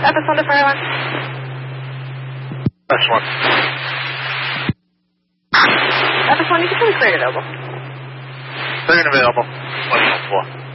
FS1 to fire line. FS1. FS1, you can tell me cleared available. Cleared available. 104.